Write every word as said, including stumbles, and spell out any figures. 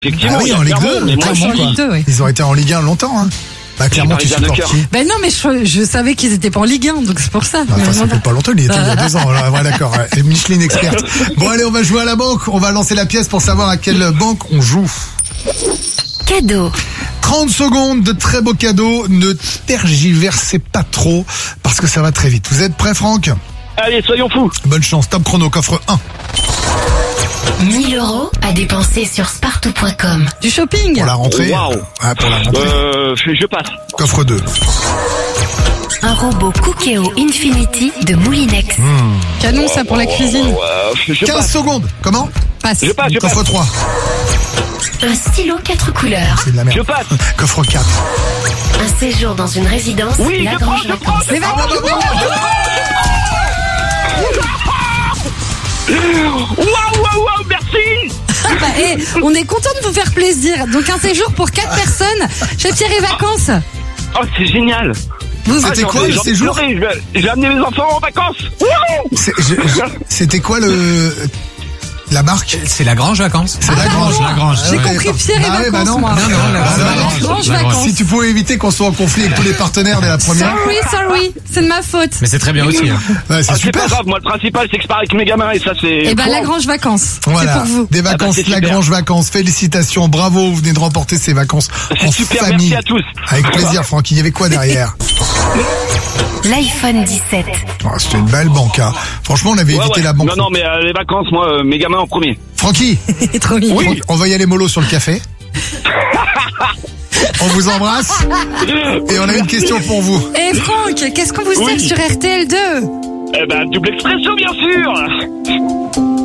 Effectivement, Ah oui, il y a en Ligue Clermont, deux, mais moi, clairement, je suis- quoi. Ligue deux, oui. Ils ont été en Ligue un longtemps, hein. Bah, clairement, tu J'ai parlé supportes bien de qui? Ben non, mais je, je savais qu'ils étaient pas en Ligue un, donc c'est pour ça. Bah, enfin, ça fait pas longtemps, il y était il y a deux ans. Là, ouais, d'accord. Ouais. Micheline experte. Bon, allez, on va jouer à la banque. On va lancer la pièce pour savoir à quelle banque on joue. Cadeau. trente secondes de très beaux cadeaux. Ne tergiversez pas trop parce que ça va très vite. Vous êtes prêts, Franck? Allez, soyons fous. Bonne chance. Top chrono, coffre un. mille euros à dépenser sur spartou point com. Du shopping. Pour la rentrée. Waouh. Ah, pour la rentrée. Euh, je, je passe. Coffre deux. Un robot Cookéo Infinity de Moulinex. Canon, ça, pour la cuisine. Euh, je, je quinze passe. secondes. Comment? Passe. Je passe, je passe. Coffre trois. Un stylo quatre couleurs. C'est de la merde. Je passe. Coffre quatre. Un séjour dans une résidence Oui, je prends, Lagrange je prends. Vacances. Les vacances. Waouh, waouh, waouh, merci. Bah, eh, on est content de vous faire plaisir. Donc un séjour pour quatre personnes chez Pierre et Vacances. Oh, c'est génial. Vous C'était Ah, quoi, j'en- le j'en ai séjour? pleuré. Je vais, je vais amener mes enfants en vacances. Wouhou. C'est- je- je- C'était quoi le... La marque? C'est Lagrange Vacances. C'est Lagrange. Lagrange. J'ai ouais. compris Pierre et Ah ouais, bah Vacances, non. moi. Non, non, Lagrange. Ah, Lagrange Lagrange. Vacances. Si tu pouvais éviter qu'on soit en conflit avec tous les partenaires dès la première. Sorry, sorry, c'est de ma faute. Mais c'est très bien aussi. hein. Ouais, c'est Ah, c'est pas super. grave. Moi, le principal, c'est que je pars avec mes gamins et ça, c'est. Eh ben, Wow. Lagrange Vacances. Voilà, C'est pour vous. des vacances, Ah bah, c'est Lagrange Vacances, félicitations, bravo, vous venez de remporter ces vacances C'est en super, famille. merci à tous. Avec plaisir, Franck, il y avait quoi derrière? L'iPhone dix-sept. Oh, c'était une belle banque, hein. Franchement, on avait Ouais, évité ouais. la banque. Non, non, mais euh, les vacances, moi, euh, mes gamins en premier. Francky, C'est trop mignon. Oui. on va y aller mollo sur le café. On vous embrasse. Et on a une question pour vous. Eh Franck, qu'est-ce qu'on vous sert Oui. sur R T L deux? Eh ben, double expresso, bien sûr.